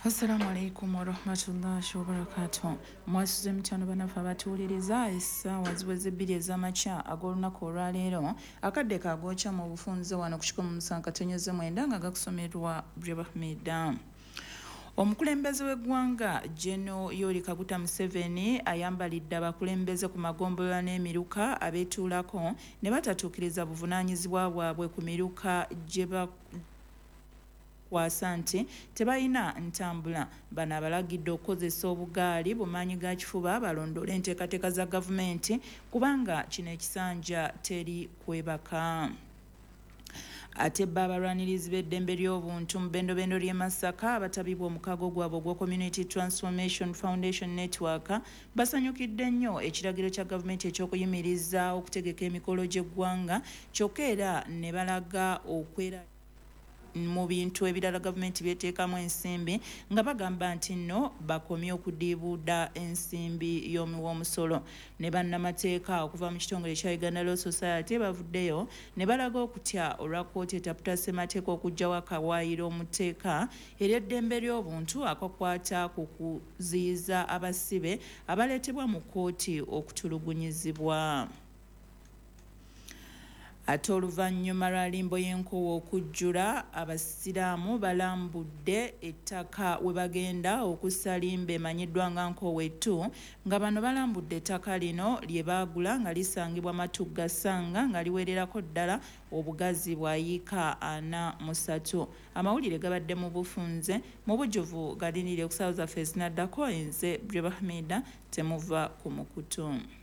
Assalamu alaikum warahmatullahi wabarakatuh. Mwasuze mutano banafu abatuuliriza essaawa ziweze 2 ez'amakya ag'olunaku olwaleero akadde kagookya mu bufunze wano ku 107.9 nga gakusomerwa Brahmida. Omukulembeze w'eggwanga General Yoweri Kaguta Museveni ayambalidde abakulembeze ku magombolola n'emiruka abeetuulako ne batatuukiriza buvunaanyizibwa bwabwe ku miruka gye kwasa nti tebalina ntambula. Bano abalagidde okukozesa obugaali bumaanyi ga kifuba balondole enteekateeka za gavumenti kubanga kino ekisanja teri kwebaka. Ate abalwanirizi b'eddembe ly'obuntu mu bendobendo ly'e Masaka abatabibwa omukago gwabwe ogwa Community Transformation Foundation Network basanyukidde nnyo ekiragiro kya gavumenti eky'okuyimiriza okutegeka emikolo gy'eggwanga kyokka era ne balaga okwera mu bintu ebirala gavumenti byeteekamu ensimbi nga bagamba nti nno bakomye okudiibuuda ensimbi y'omuwoomusolo. Ne bannamateeka okuva mu kitongole kya Uganda Law Society bavuddeyo ne balaga okutya olwa kkooti etaputa ssemateeka okuggyawo akawaayiro mu tteeka ery'eddembe ly'obuntu akakwata ku kuziyiza abasibe abaleetebwa mu kkooti okutulugunyizibwa. Ate oluvannyuma lwa limbo y'enkowo okujjula abasiraamu balambudde ettaka we bagenda okussa limbe emanyiddwa nga Nkowe 2 nga bano balambudde ettaka lino lye baagula nga lisangibwa Matugga Ssanga nga liwererako ddala obugazi bwa yiika 43. Amawulire gabadde mu bufunze mu bujjuvu galinire okusaawo zaffe ezinaddako nze Brahmida temuva ku mukutu.